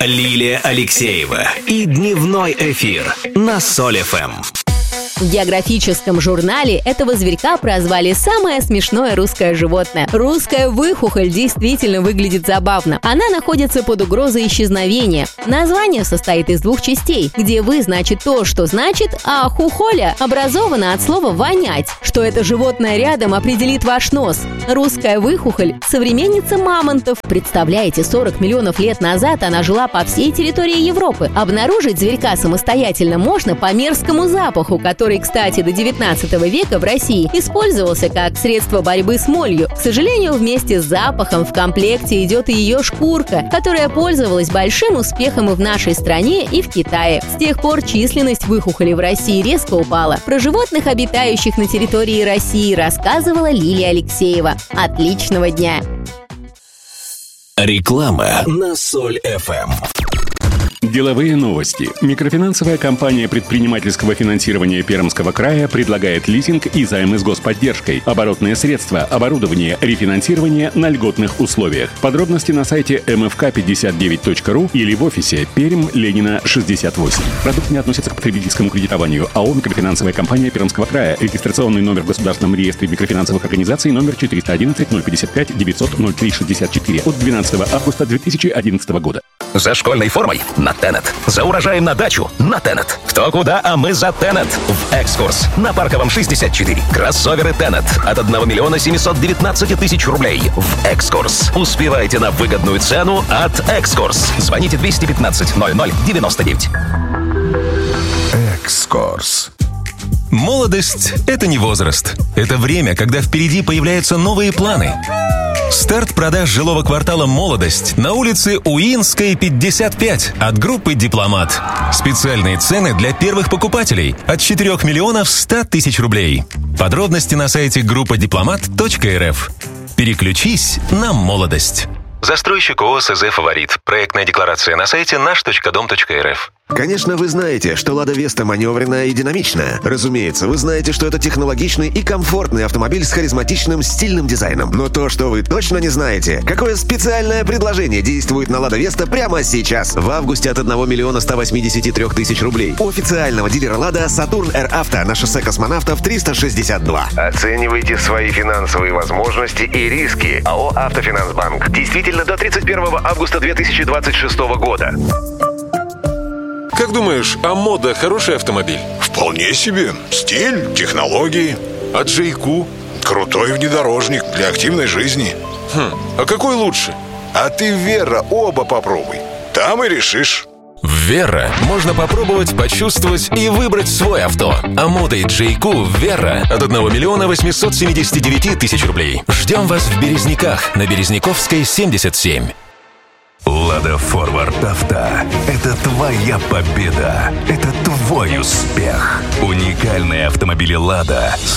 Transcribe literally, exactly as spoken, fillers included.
Лилия Алексеева и дневной эфир на Соль эф эм. В географическом журнале этого зверька прозвали «самое смешное русское животное». Русская выхухоль действительно выглядит забавно. Она находится под угрозой исчезновения. Название состоит из двух частей, где «вы» значит то, что значит, а «хухоля» образована от слова «вонять». Что это животное рядом, определит ваш нос. Русская выхухоль – современница мамонтов. Представляете, сорок миллионов лет назад она жила по всей территории Европы. Обнаружить зверька самостоятельно можно по мерзкому запаху, который который, кстати, до девятнадцатого века в России использовался как средство борьбы с молью. К сожалению, вместе с запахом в комплекте идет и ее шкурка, которая пользовалась большим успехом и в нашей стране, и в Китае. С тех пор численность выхухолей в России резко упала. Про животных, обитающих на территории России, рассказывала Лилия Алексеева. Отличного дня! Реклама на Соль эф эм. Деловые новости. Микрофинансовая компания предпринимательского финансирования Пермского края предлагает лизинг и займы с господдержкой, оборотные средства, оборудование, рефинансирование на льготных условиях. Подробности на сайте эм эф ка пятьдесят девять точка ру или в офисе Пермь, Ленина, шестьдесят восемь. Продукт не относится к потребительскому кредитованию. АО «Микрофинансовая компания Пермского края». Регистрационный номер в Государственном реестре микрофинансовых организаций номер четыреста одиннадцать ноль пятьдесят пять девятьсот ноль три шестьдесят четыре от двенадцатого августа две тысячи одиннадцатого года. За школьной формой на Тенет. За урожаем на дачу на Тенет. Кто куда, а мы за Тенет. В экскурс на Парковом шестьдесят четыре. Кроссоверы Тенет от одного миллиона семьсот девятнадцать тысяч рублей. В экскурс. Успевайте на выгодную цену от экскурс. Звоните двести пятнадцать ноль ноль девяносто девять. Экскурс. Молодость – это не возраст. Это время, когда впереди появляются новые планы. Старт продаж жилого квартала «Молодость» на улице Уинской, пятьдесят пять от группы «Дипломат». Специальные цены для первых покупателей от четырёх миллионов ста тысяч рублей. Подробности на сайте группа дипломат точка эр эф. Переключись на молодость. Застройщик ООО «СЗ Фаворит». Проектная декларация на сайте наш точка дом точка эр эф. Конечно, вы знаете, что «Лада Веста» маневренная и динамичная. Разумеется, вы знаете, что это технологичный и комфортный автомобиль с харизматичным стильным дизайном. Но то, что вы точно не знаете, какое специальное предложение действует на «Лада Веста» прямо сейчас. В августе от одного миллиона ста восьмидесяти трёх тысяч рублей. У официального дилера «Лада» «Сатурн Р Авто» на шоссе Космонавтов триста шестьдесят два. Оценивайте свои финансовые возможности и риски. АО «Автофинансбанк». Действительно до тридцать первого августа две тысячи двадцать шестого года. Как думаешь, а мода хороший автомобиль? Вполне себе. Стиль, технологии. А Джейку? Крутой внедорожник для активной жизни. Хм, а какой лучше? А ты, Вера, оба попробуй. Там и решишь. В Верра можно попробовать, почувствовать и выбрать свой авто. А мода и Джейку в Верра от одного миллиона восьмисот семидесяти девяти тысяч рублей. Ждем вас в Березняках на Березняковской, семьдесят семь. Лада Форвард Авто – это твоя победа, это твой успех. Уникальные автомобили Лада